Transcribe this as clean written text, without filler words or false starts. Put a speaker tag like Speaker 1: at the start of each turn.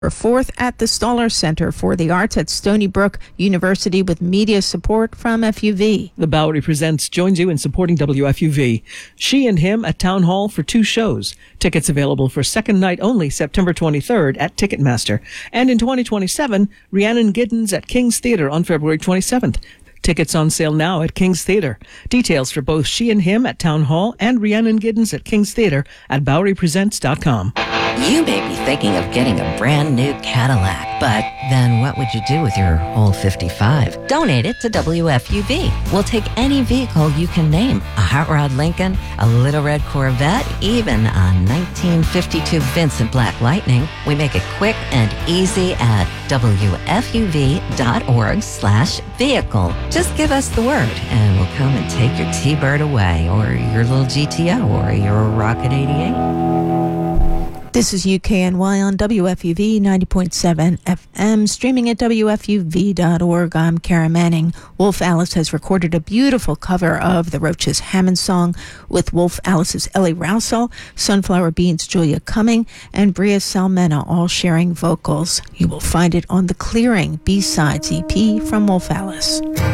Speaker 1: 4th at the Stoller Center for the Arts at Stony Brook University with media support from FUV.
Speaker 2: The Bowery Presents joins you in supporting WFUV. She and Him at Town Hall for 2 shows. Tickets available for second night only September 23rd at Ticketmaster. And in 2027, Rhiannon Giddens at King's Theatre on February 27th. Tickets on sale now at King's Theatre. Details for both She and Him at Town Hall and Rhiannon Giddens at King's Theatre at BoweryPresents.com.
Speaker 3: You may be thinking of getting a brand new Cadillac, but then what would you do with your old 55? Donate it to WFUV. We'll take any vehicle you can name. A Hot Rod Lincoln, a Little Red Corvette, even a 1952 Vincent Black Lightning. We make it quick and easy at WFUV.org/vehicle. Just give us the word and we'll come and take your T-Bird away, or your little GTO, or your Rocket 88.
Speaker 1: This is UKNY on WFUV 90.7 FM, streaming at WFUV.org. I'm Kara Manning. Wolf Alice has recorded a beautiful cover of the Roaches Hammond song with Wolf Alice's Ellie Rousel, Sunflower Beans' Julia Cumming, and Bria Salmena all sharing vocals. You will find it on the Clearing B-Sides EP from Wolf Alice.